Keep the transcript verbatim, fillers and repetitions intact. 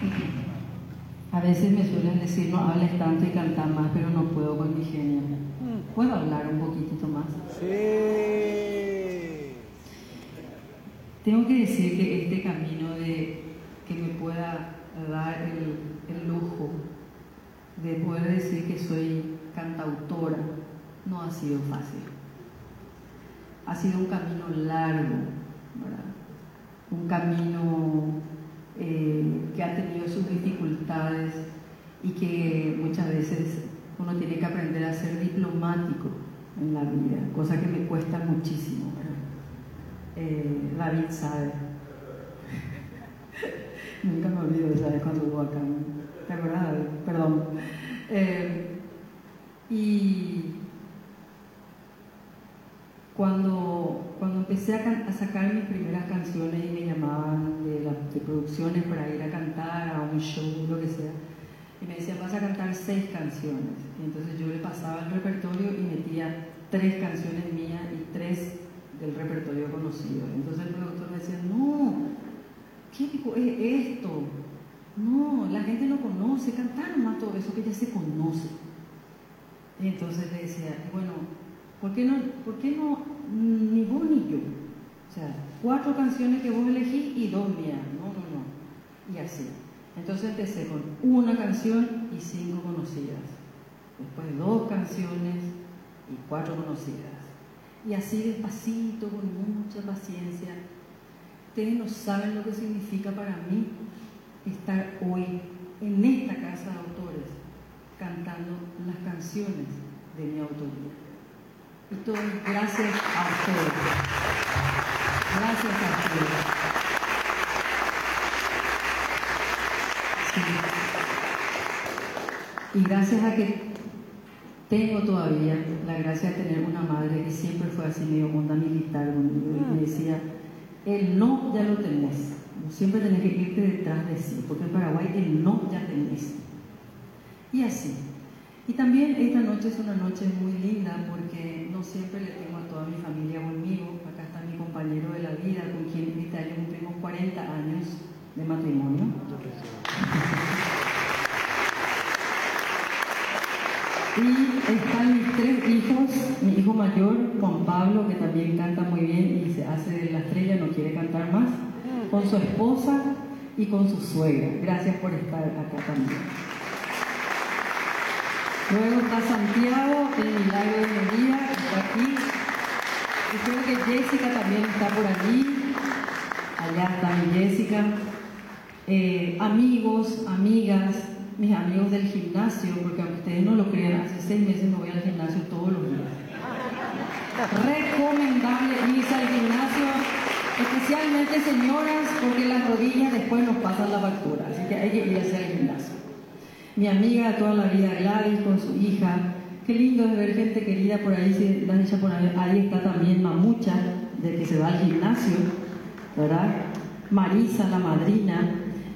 A veces me suelen decir, no hables tanto y cantar más, pero no puedo con mi genio. ¿Puedo hablar un poquitito más? Sí. Tengo que decir que este camino de que me pueda dar el, el lujo de poder decir que soy cantautora no ha sido fácil. Ha sido un camino largo, ¿verdad? Un camino eh, que ha tenido sus dificultades y que muchas veces uno tiene que aprender a ser diplomático en la vida, cosa que me cuesta muchísimo, ¿verdad? Eh, David sabe. Nunca me olvido de esa vez cuando hubo acá. ¿Te acuerdas, David? Perdón. Eh, y cuando, cuando empecé a, can- a sacar mis primeras canciones y me llamaban de, la, de producciones para ir a cantar a un show, lo que sea, y me decían, vas a cantar seis canciones. Y entonces yo le pasaba el repertorio y metía tres canciones mías y tres del repertorio conocido. Entonces el productor me decía, no, ¿qué tipo es esto? No, la gente no conoce, cantar más todo eso que ya se conoce. Y entonces le decía, bueno, ¿por qué no, por qué no ni vos ni yo? O sea, cuatro canciones que vos elegís y dos mías. No, no, no. Y así. Entonces empecé con una canción y cinco conocidas. Después dos canciones y cuatro conocidas. Y así despacito, con mucha paciencia. Ustedes no saben lo que significa para mí estar hoy en esta casa de autores cantando las canciones de mi autoría. Y todo es gracias a ustedes. Gracias a ustedes. Sí. Y gracias a que tengo todavía la gracia de tener una madre que siempre fue así medio onda militar conmigo y me decía, el no ya lo tenés, siempre tenés que irte detrás de sí, porque en Paraguay el no ya tenés. Y así. Y también esta noche es una noche muy linda porque no siempre le tengo a toda mi familia conmigo. Acá está mi compañero de la vida, con quien este año cumplimos cuarenta años de matrimonio. Y están mis tres hijos, mi hijo mayor, Juan Pablo, que también canta muy bien y se hace de la estrella, no quiere cantar más, con su esposa y con su suegra. Gracias por estar acá también. Luego está Santiago, el milagro de mi vida, que está aquí. Y creo que Jessica también está por allí. Allá está mi Jessica. Eh, amigos, amigas, mis amigos del gimnasio, porque aunque ustedes no lo crean, hace seis meses me voy al gimnasio todos los días. Recomendable irse al gimnasio, especialmente señoras, porque las rodillas después nos pasan la factura, así que hay que irse al gimnasio. Mi amiga de toda la vida, Gladys, con su hija. Qué lindo es ver gente querida por ahí, si la hecha por ahí. Ahí está también Mamucha, de que se va al gimnasio, ¿verdad? Marisa, la madrina.